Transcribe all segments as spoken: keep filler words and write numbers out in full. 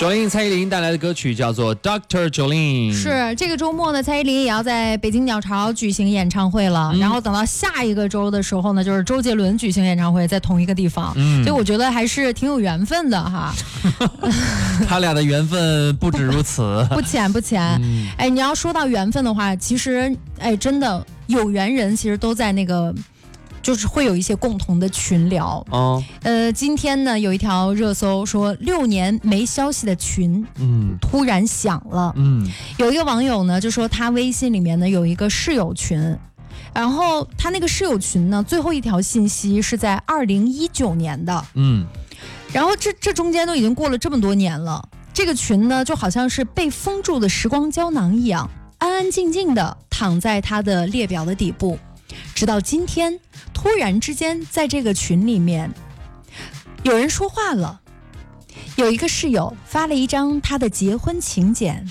Jolin 蔡依林带来的歌曲叫做 Doctor Jolin。 是这个周末呢，蔡依林也要在北京鸟巢举行演唱会了、嗯、然后等到下一个周的时候呢，就是周杰伦举行演唱会，在同一个地方、嗯、所以我觉得还是挺有缘分的哈。 他俩的缘分不止如此， 不浅不浅、嗯、哎，你要说到缘分的话，其实哎，真的有缘人其实都在那个就是会有一些共同的群聊、哦、呃，今天呢有一条热搜说六年没消息的群，嗯，突然响了，嗯，有一个网友呢就说他微信里面呢有一个室友群，然后他那个室友群呢最后一条信息是在二零一九年的，嗯，然后这这中间都已经过了这么多年了，这个群呢就好像是被封住的时光胶囊一样，安安静静的躺在他的列表的底部，直到今天突然之间在这个群里面有人说话了，有一个室友发了一张他的结婚请柬。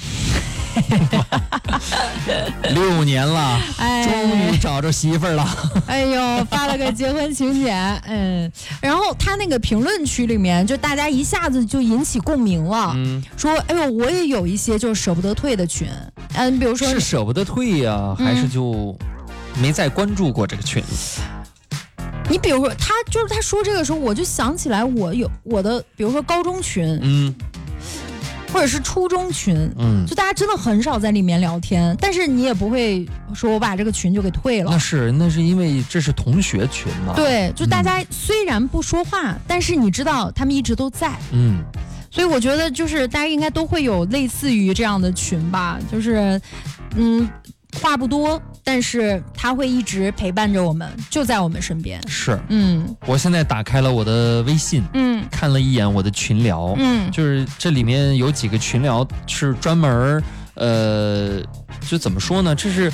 六年了、哎、终于找着媳妇儿了。 哎呦，发了个结婚请柬，嗯，然后他那个评论区里面就大家一下子就引起共鸣了、嗯、说哎呦我也有一些就是舍不得退的群，嗯，比如说是舍不得退呀、啊嗯、还是就没再关注过这个群？ 你比如说他就是他说这个时候我就想起来我有我的比如说高中群，嗯，或者是初中群，嗯，就大家真的很少在里面聊天，但是你也不会说我把这个群就给退了。 那是那是因为这是同学群嘛。 对，就大家虽然不说话、嗯、但是你知道他们一直都在，嗯，所以我觉得就是大家应该都会有类似于这样的群吧，就是嗯话不多，但是他会一直陪伴着我们，就在我们身边。 是，嗯，我现在打开了我的微信，嗯，看了一眼我的群聊，嗯，就是这里面有几个群聊是专门，呃，就怎么说呢？这是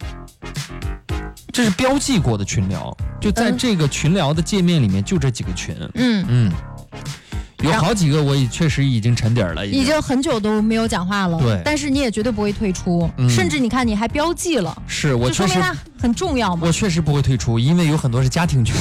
这是标记过的群聊，就在这个群聊的界面里面，就这几个群，嗯嗯。有好几个我也确实已经沉底了， 已经很久都没有讲话了。对，但是你也绝对不会退出，嗯、甚至你看你还标记了， 是我确实， 说明它很重要嘛。 我确实不会退出，因为有很多是家庭群。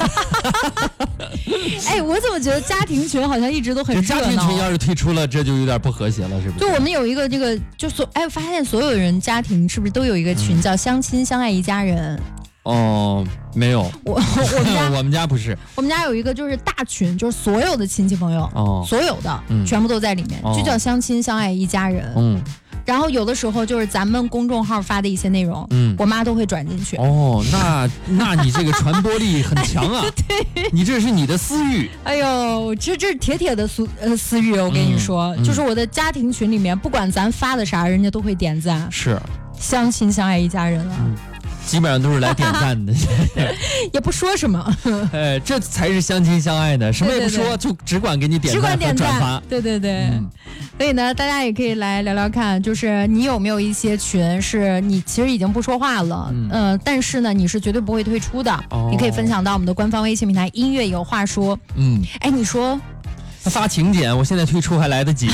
哎，我怎么觉得家庭群好像一直都很热闹？ 家庭群要是退出了，这就有点不和谐了，是不是？ 就我们有一个这个，就所哎，发现所有人家庭是不是都有一个群、嗯、叫相亲相爱一家人？ 哦，没有， 我我们家我们家不是， 我们家有一个就是大群，就是所有的亲戚朋友，哦，所有的、嗯、全部都在里面，就叫相亲相爱一家人。嗯，然后有的时候就是咱们公众号发的一些内容，嗯，我妈都会转进去。 哦，那那你这个传播力很强啊！对，你这是你的私欲。 哎呦，这这是铁铁的私呃私欲，我跟你说、嗯嗯，就是我的家庭群里面，不管咱发的啥，人家都会点赞。 是， 相亲相爱一家人啊。嗯， 基本上都是来点赞的。 也不说什么。 哎，这才是相亲相爱的，什么也不说，对对对，就只管给你点赞和转发。 对对对、嗯。所以呢，大家也可以来聊聊看，就是你有没有一些群是你其实已经不说话了，嗯，呃、但是呢，你是绝对不会退出的、哦。你可以分享到我们的官方微信平台"音乐有话说"。嗯，哎，你说。 他发请柬，我现在退出还来得及？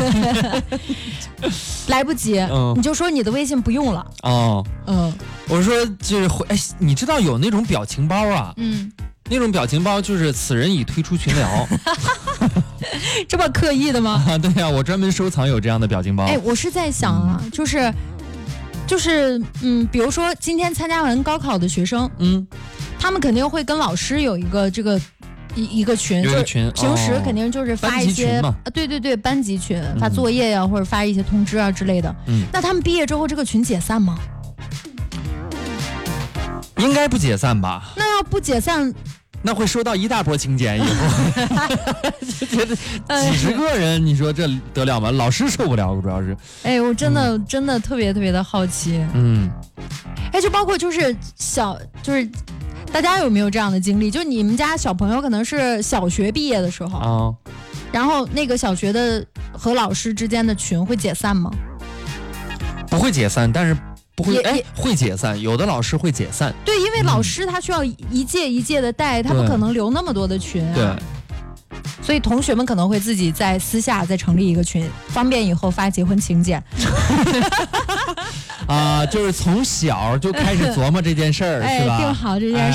来不及、嗯，你就说你的微信不用了。哦，嗯， 我说就是哎，你知道有那种表情包啊？嗯，那种表情包就是此人已退出群聊。 这么刻意的吗？ 啊，对呀、啊，我专门收藏有这样的表情包。 哎，我是在想啊，嗯、就是就是嗯，比如说今天参加完高考的学生，嗯，他们肯定会跟老师有一个这个。一一个群， 有一个群， 平时肯定就是发一些，啊，对对对，班级群发作业呀、啊嗯，或者发一些通知啊之类的。嗯，那他们毕业之后，这个群解散吗？ 应该不解散吧？ 那要不解散， 那会收到一大波请柬以后，就觉得几十个人，你说这得了吗？老师受不了，主要是。 哎，我真的、嗯、真的特别特别的好奇。嗯，哎，就包括就是小就是。大家有没有这样的经历？就你们家小朋友可能是小学毕业的时候，哦，然后那个小学的和老师之间的群会解散吗？ 不会解散，但是不会，哎，会解散。有的老师会解散， 对，因为老师他需要一届一届的带，嗯、他不可能留那么多的群啊。 对。 所以同学们可能会自己在私下再成立一个群，方便以后发结婚请柬。 啊、呃，就是从小就开始琢磨这件事儿， 哎、 是吧？ 定好这件事。